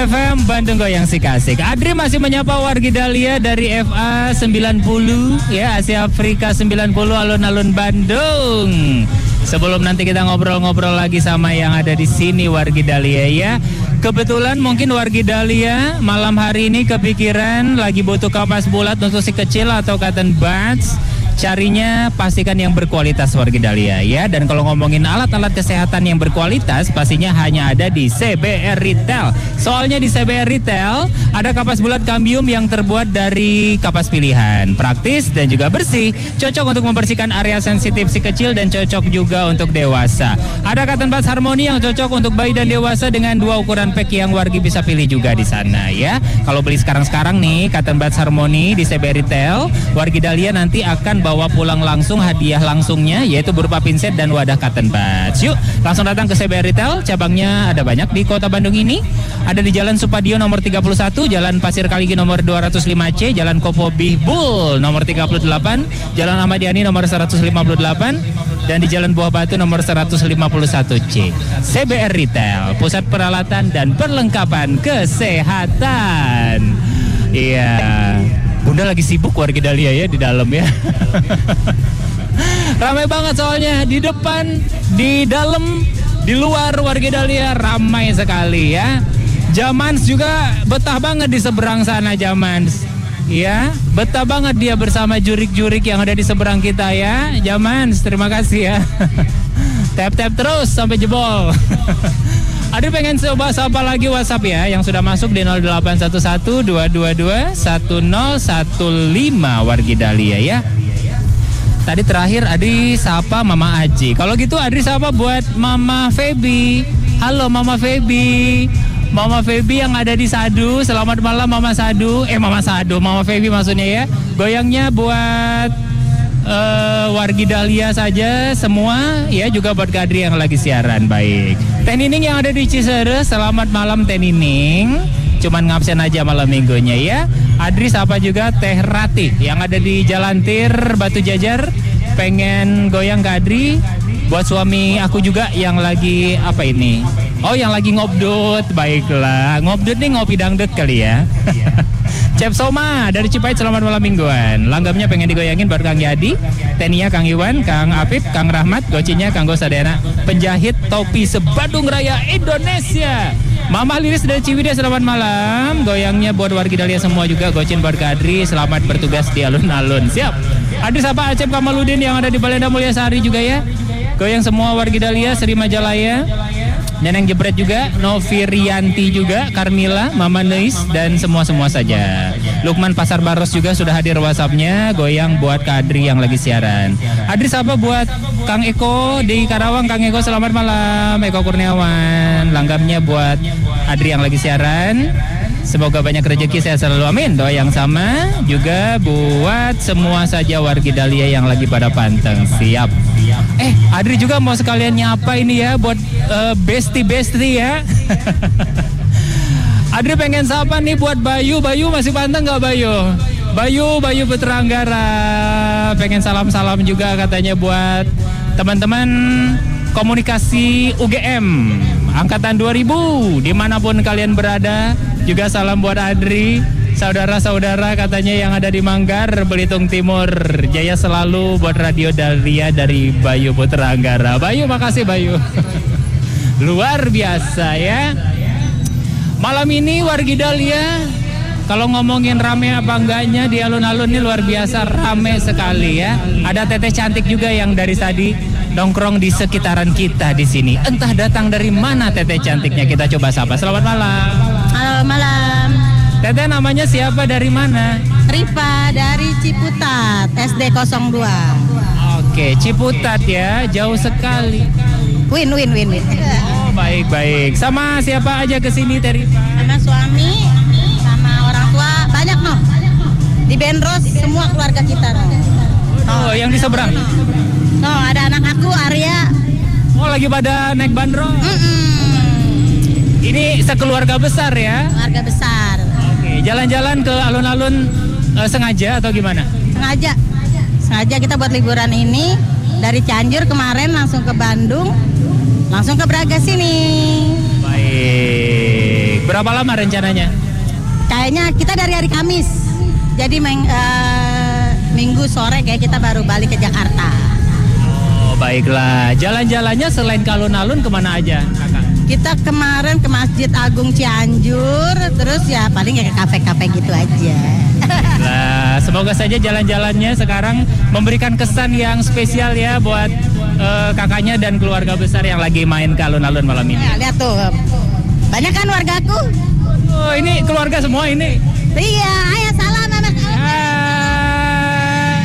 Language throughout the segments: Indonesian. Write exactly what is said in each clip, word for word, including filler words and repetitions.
F M, Bandung Goyang Sik Asik. Adri masih menyapa wargi Dahlia dari F A sembilan puluh, ya, Asia Afrika sembilan puluh, alun-alun Bandung. Sebelum nanti kita ngobrol-ngobrol lagi sama yang ada di sini wargi Dahlia, ya. Kebetulan mungkin wargi Dahlia malam hari ini kepikiran lagi butuh kapas bulat untuk si kecil atau cotton buds. Carinya pastikan yang berkualitas wargi Dahlia, ya. Dan kalau ngomongin alat-alat kesehatan yang berkualitas, pastinya hanya ada di C B R Retail. Soalnya di C B R Retail ada kapas bulat Cambium yang terbuat dari kapas pilihan, praktis dan juga bersih, cocok untuk membersihkan area sensitif si kecil dan cocok juga untuk dewasa. Ada cotton buds Harmony yang cocok untuk bayi dan dewasa dengan dua ukuran pack yang wargi bisa pilih juga di sana, ya. Kalau beli sekarang-sekarang nih cotton buds Harmony di C B R Retail, wargi Dahlia nanti akan bawa pulang langsung hadiah langsungnya, yaitu berupa pinset dan wadah cotton buds. Yuk, langsung datang ke C B R Retail. Cabangnya ada banyak di kota Bandung ini. Ada di Jalan Supadio nomor tiga puluh satu, Jalan Pasir Kaligi nomor dua ratus lima C, Jalan Kopo Bihbul nomor tiga puluh delapan, Jalan Ahmad Yani nomor seratus lima puluh delapan, dan di Jalan Buah Batu nomor seratus lima puluh satu C. C B R Retail, pusat peralatan dan perlengkapan kesehatan. Iya. Bunda lagi sibuk warga Dahlia ya di dalam, ya. Ramai banget soalnya di depan, di dalam, di luar warga Dahlia ramai sekali, ya. Jamans juga betah banget di seberang sana, Jamans. Ya, betah banget dia bersama jurik-jurik yang ada di seberang kita, ya. Jamans, terima kasih, ya. Tap-tap terus sampai jebol. Adri pengen coba sapa lagi WhatsApp, ya, yang sudah masuk di nol delapan satu satu dua dua dua satu nol satu lima wargi Dahlia, ya. Tadi terakhir Adri sapa Mama Aji. Kalau gitu Adri sapa buat Mama Feby. Halo Mama Feby. Mama Feby yang ada di Sadu. Selamat malam Mama Sadu. Eh Mama Sadu, Mama Feby maksudnya, ya. Goyangnya buat Uh, wargi Dahlia saja semua, ya, juga buat Kadri yang lagi siaran. Baik, Teh Nining yang ada di Ciserre, selamat malam Teh Nining. Cuman ngabsen aja malam minggunya, ya. Adri sapa juga Teh Rati yang ada di Jalan Tir Batu Jajar, pengen goyang Kadri. Buat suami aku juga yang lagi apa ini? Oh, yang lagi ngobdut. Baiklah, ngobdut nih ngopi dangdut kali, ya. Chef Soma dari Cipait, selamat malam mingguan. Langgamnya pengen digoyangin buat Kang Yadi, Tenia, Kang Iwan, Kang Apip, Kang Rahmat, gocinya Kang Gosadena, penjahit topi se-Bandung Raya Indonesia. Mama Liris dari Ciwidey, selamat malam. Goyangnya buat wargi Dahlia semua juga, gocin buat Kadri, selamat bertugas di alun-alun. Siap. Adri sapa Acep Kamaludin yang ada di Balenda Mulyasari juga, ya. Goyang semua wargi Dahlia, Seri Majalaya. Neneng Jebret juga, Novi Rianti juga, Carmila, Mama Neis, dan semua-semua saja. Lukman Pasar Baros juga sudah hadir WhatsApp-nya, goyang buat Kadri yang lagi siaran. Adri sapa buat Kang Eko di Karawang. Kang Eko selamat malam. Eko Kurniawan. Langgamnya buat Adri yang lagi siaran. Semoga banyak rezeki, saya selalu amin. Doa yang sama juga buat semua saja wargi Dahlia yang lagi pada panteng. Siap. Eh, Adri juga mau sekalian nyapa ini, ya, buat uh, besti-besti, ya. Adri pengen sapa nih buat Bayu. Bayu masih panteng nggak Bayu? Bayu, Bayu Putra Anggara. Pengen salam-salam juga katanya buat teman-teman komunikasi U G M Angkatan dua ribu. Dimanapun kalian berada, juga salam buat Adri. Saudara-saudara katanya yang ada di Manggar, Belitung Timur, jaya selalu buat Radio Dahlia dari Bayu Putra Anggara. Bayu, makasih Bayu. Luar biasa, ya. Malam ini wargi Dahlia, kalau ngomongin rame apa enggaknya di alun-alun ini luar biasa rame sekali, ya. Ada teteh cantik juga yang dari tadi nongkrong di sekitaran kita di sini. Entah datang dari mana teteh cantiknya, kita coba sapa. Selamat malam. Halo malam. Teteh namanya siapa, dari mana? Rifa dari Ciputat, S D nol dua. Oke, Ciputat, ya, jauh sekali. Win, win, win, win. Oh, baik, baik. Sama siapa aja ke sini, Teh Rifa? Sama suami, sama orang tua, banyak noh. Di Benros semua keluarga kita noh. Oh, yang di seberang? No, ada anak aku, Arya. Oh, lagi pada naik bandrol? Mm-mm. Ini sekeluarga besar, ya? Keluarga besar. Oke, jalan-jalan ke alun-alun uh, sengaja atau gimana? Sengaja. Sengaja kita buat liburan ini. Dari Cianjur kemarin langsung ke Bandung, langsung ke Braga sini. Baik. Berapa lama rencananya? Kayaknya kita dari hari Kamis. Jadi meng, uh, minggu sore kayak kita baru balik ke Jakarta. Oh baiklah. Jalan-jalannya selain ke alun-alun kemana aja, Kakak? Kita kemarin ke Masjid Agung Cianjur, terus ya paling ya ke kafe-kafe gitu aja. Nah, semoga saja jalan-jalannya sekarang memberikan kesan yang spesial ya buat uh, kakaknya dan keluarga besar yang lagi main ke alun-alun malam ini. Ya, lihat tuh, banyak kan wargaku? Oh ini keluarga semua ini? Iya, ayo salam anak. Ah.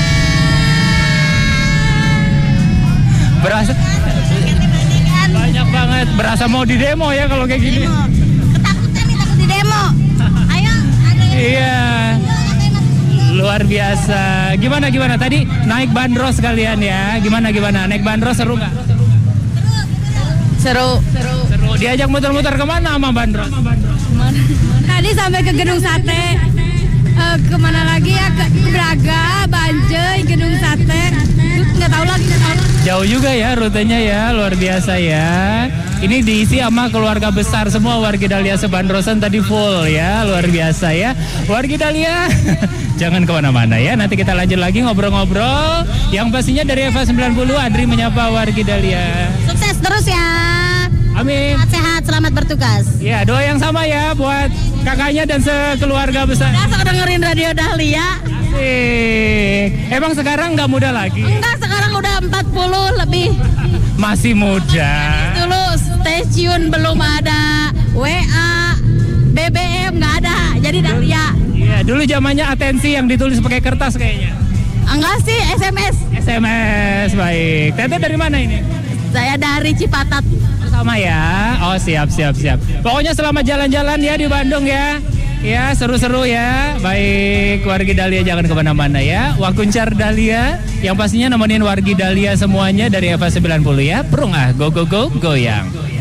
Berasa banyak banget, berasa mau di demo ya kalau kayak gini. Demo. Ketakutan nih takut di demo. Ayo, ada yang Iya. Luar biasa. Gimana gimana tadi naik bandros kalian ya? Gimana gimana? Naik bandros seru nggak? Seru. Seru. Seru. Diajak muter-muter kemana sama bandros? Tadi sampai ke Gedung Sate. Uh, kemana lagi ya? Ke, ke Braga, Banjai, Gedung Sate. Nggak tahu lagi. Nggak tahu. Jauh juga ya rutenya ya, luar biasa ya. Ini diisi sama keluarga besar semua warga Dahlia sebandrosan tadi full ya, luar biasa ya. Warga Dahlia, jangan kemana-mana ya, nanti kita lanjut lagi ngobrol-ngobrol. Yang pastinya dari Eva sembilan puluh, Adri menyapa warga Dahlia. Sukses terus ya. Amin. Sehat-sehat, selamat bertugas. Ya, doa yang sama ya buat kakaknya dan sekeluarga besar. Udah sok dengerin Radio Dahlia. Asik. Emang sekarang nggak muda lagi? Enggak, sekarang udah empat puluh lebih. Masih muda. Dulu stasiun belum ada, W A, B B M nggak ada, jadi Dahlia. Iya, dulu zamannya atensi yang ditulis pakai kertas kayaknya. Enggak sih, S M S. S M S, baik. Tete dari mana ini? Saya dari Cipatat. Sama ya. Oh, siap, siap, siap. Pokoknya selamat jalan-jalan ya di Bandung ya. Ya, seru-seru ya. Baik, wargi Dahlia jangan kemana-mana ya. Wakuncar Dahlia, yang pastinya nemenin wargi Dahlia semuanya dari Eva sembilan puluh ya. Perung ah, go, go, go, goyang.